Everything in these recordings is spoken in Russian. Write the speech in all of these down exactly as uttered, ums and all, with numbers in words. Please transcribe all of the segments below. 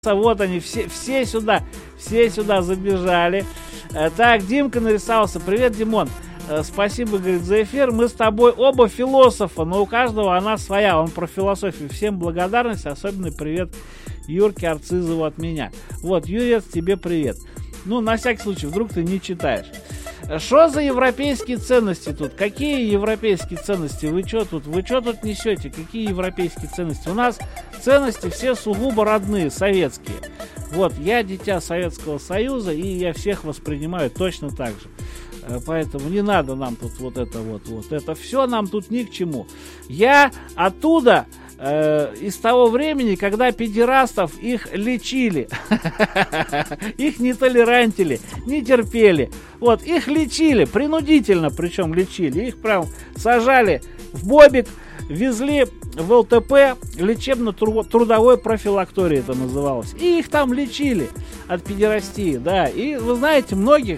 Вот они, все, все сюда, все сюда забежали. Так, Димка нарисовался. Привет, Димон. Спасибо, говорит, за эфир. Мы с тобой оба философа, но у каждого она своя. Он про философию. Всем благодарность. Особенный привет Юрке Арцизову от меня. Вот, Юрец, тебе привет. Ну, на всякий случай, вдруг ты не читаешь. Что за европейские ценности тут? Какие европейские ценности? Вы что тут? Вы что тут несете? Какие европейские ценности? У нас ценности все сугубо родные, советские. Вот, я дитя Советского Союза, и я всех воспринимаю точно так же. Поэтому не надо нам тут вот это вот, вот это все нам тут ни к чему. Я оттуда, э, из того времени, когда педерастов их лечили. Их не толерантили, не терпели. Вот, их лечили, принудительно причем лечили. Их прям сажали в бобик, везли в ЛТП, лечебно-трудовой профилакторий это называлось. И их там лечили от педерастии, да. И вы знаете, многих,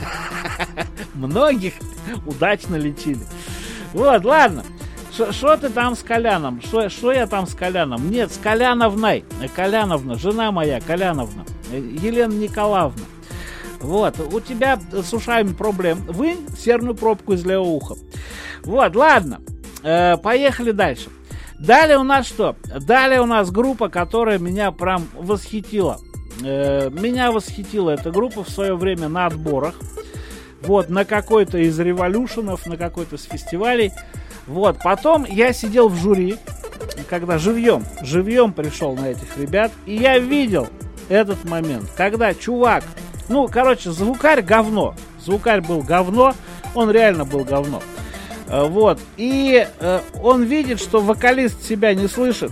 многих удачно лечили. Вот, ладно. Что ты там с Коляном? Что я там с Коляном? Нет, с Коляновной. Коляновна, жена моя, Коляновна. Елена Николаевна. Вот, у тебя с ушами проблем. Вынь серную пробку из левого уха. Вот, ладно. Э, поехали дальше. Далее у нас что? Далее у нас группа, которая меня прям восхитила. Э, меня восхитила эта группа в свое время на отборах. Вот, на какой-то из революшенов, на какой-то с фестивалей. Вот, потом я сидел в жюри, когда живьем, живьем пришел на этих ребят. И я видел этот момент, когда чувак, ну, короче, звукарь говно. Звукарь был говно, он реально был говно. Вот, и э, он видит, что вокалист себя не слышит.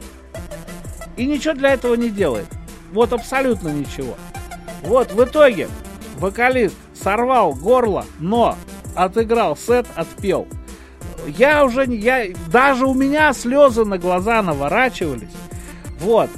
И ничего для этого не делает. Вот абсолютно ничего. Вот, в итоге вокалист сорвал горло, но отыграл сет, отпел. Я уже, я, даже у меня слезы на глаза наворачивались. Вот.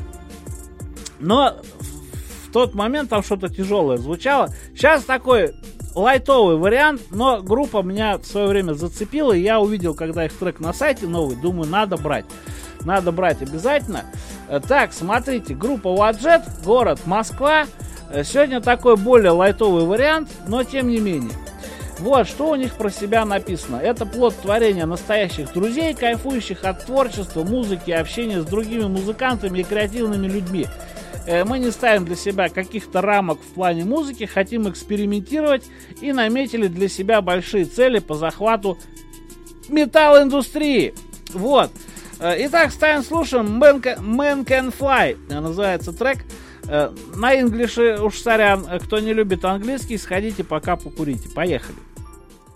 Но в, в тот момент там что-то тяжелое звучало. Сейчас такой лайтовый вариант, но группа меня в свое время зацепила. И я увидел, когда их трек на сайте новый, думаю, надо брать. Надо брать обязательно. Так, смотрите, группа Ваджет, город Москва. Сегодня такой более лайтовый вариант, но тем не менее. Вот, что у них про себя написано. Это плод творения настоящих друзей, кайфующих от творчества, музыки, общения с другими музыкантами и креативными людьми. Мы не ставим для себя каких-то рамок в плане музыки, хотим экспериментировать и наметили для себя большие цели по захвату металл-индустрии. Вот. Итак, ставим, слушаем Man Can Fly, называется трек. На инглише уж сорян, кто не любит английский, сходите пока покурите. Поехали.